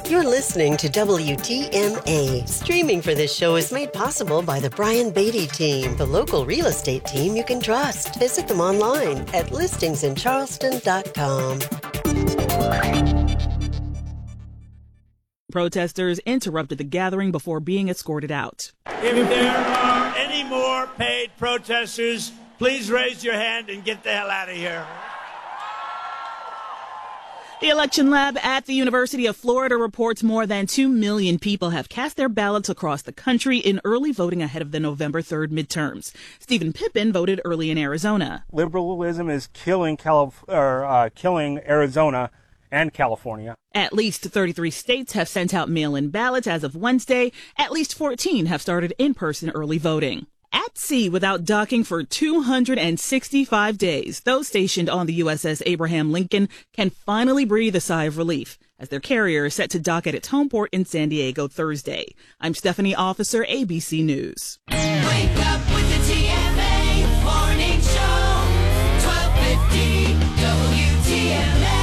You're listening to WTMA. Streaming for this show is made possible by the Brian Beatty team, the local real estate team you can trust. Visit them online at listingsincharleston.com. Protesters interrupted the gathering before being escorted out. If there are any more paid protesters, please raise your hand and get the hell out of here. The election lab at the University of Florida reports more than 2 million people have cast their ballots across the country in early voting ahead of the November 3rd midterms. Stephen Pippin voted early in Arizona. Liberalism is killing Arizona and California. At least 33 states have sent out mail-in ballots as of Wednesday. At least 14 have started in-person early voting. At sea without docking for 265 days, those stationed on the USS Abraham Lincoln can finally breathe a sigh of relief as their carrier is set to dock at its home port in San Diego Thursday. I'm Stephanie Officer, ABC News. Wake up with the TMA Morning Show, 1250 WTMA.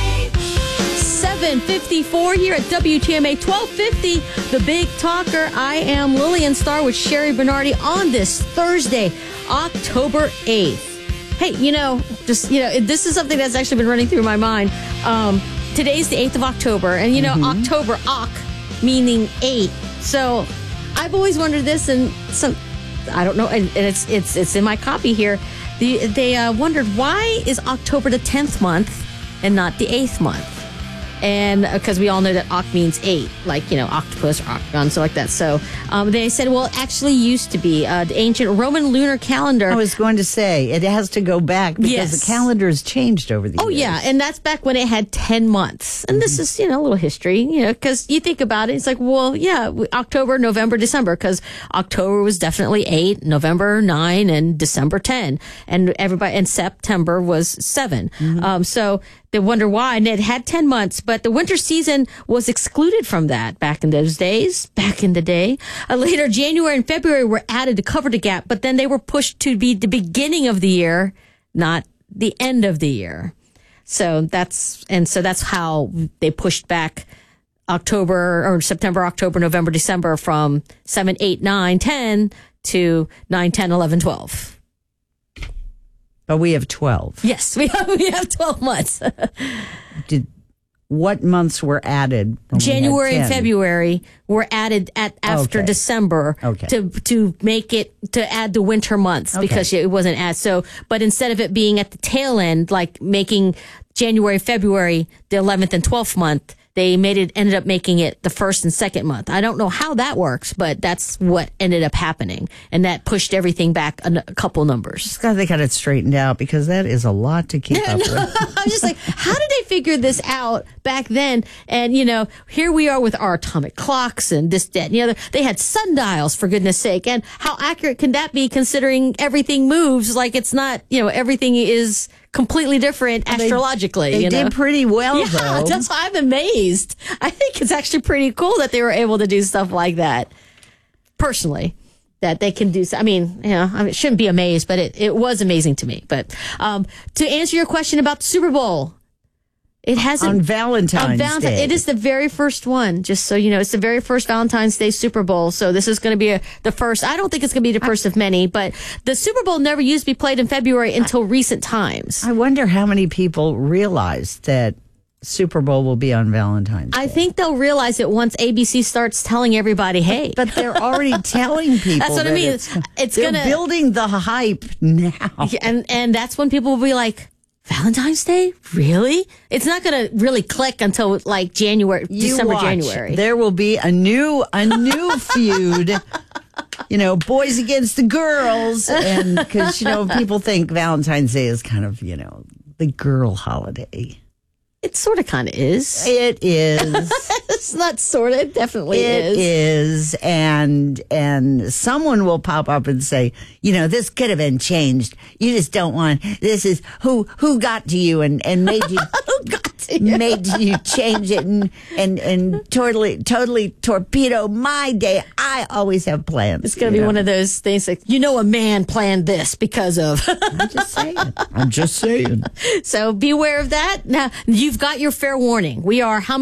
7:54 here at WTMA 1250, the big talker. I am Lillian Starr with Sherry Bernardi on this Thursday, October 8th. Hey, this is something that's actually been running through my mind. Today's the 8th of October, and October, Oc, meaning 8. So I've always wondered this, and I don't know, and it's in my copy here. They wondered, why is October the 10th month and not the 8th month? And because we all know that Oc means 8, like, octopus or octagon, so like that. So they said, well, it actually used to be the ancient Roman lunar calendar. I was going to say, it has to go back because the calendar has changed over the years. Oh, yeah. And that's back when it had 10 months. And this is, a little history, because you think about it. It's like, well, yeah, October, November, December, because October was definitely 8, November 9, and December 10. And September was 7. So they wonder why. And it had 10 months, but the winter season was excluded from that back in those days, back in the day. Later, January and February were added to cover the gap, but then they were pushed to be the beginning of the year, not the end of the year. So that's how they pushed back September, October, November, December from 7, 8, 9, 10 to 9, 10, 11, 12. But we have 12. Yes, we have 12 months. What months were added? January and February were added after December to make it, to add the winter months because it wasn't so, but instead of it being at the tail end, like making January, February the 11th and 12th month, they ended up making it the first and second month. I don't know how that works, but that's what ended up happening. And that pushed everything back a couple numbers. They got it straightened out because that is a lot to keep up with. I'm just like, how did they figure this out back then? And, here we are with our atomic clocks and this, that, and the other. They had sundials, for goodness sake. And how accurate can that be considering everything moves? Like, it's not, everything is completely different astrologically. They did pretty well, though. That's why I'm amazed. I think it's actually pretty cool that they were able to do stuff like that. Personally, that they can do. It shouldn't be amazed, but it was amazing to me. But to answer your question about the Super Bowl, it hasn't on Valentine's Day. It is the very first one. Just so you know, it's the very first Valentine's Day Super Bowl. So this is going to be the first. I don't think it's going to be the first of many, but the Super Bowl never used to be played in February until recent times. I wonder how many people realize that Super Bowl will be on Valentine's Day. I think they'll realize it once ABC starts telling everybody, hey. But they're already telling people. That's what I mean. They're building the hype now. And that's when people will be like, Valentine's Day? Really? It's not going to really click until like December, January. There will be a new feud. Boys against the girls. And because, people think Valentine's Day is kind of, the girl holiday. It sort of kind of is. It is. It's not sort of. It definitely is. It is. And someone will pop up and say, this could have been changed. You just don't want, this is who got to you and made you, made you change it and totally torpedo my day. I always have plans. It's going to be one of those things like, a man planned this because of. I'm just saying. So beware of that. Now, you've got your fair warning. We are how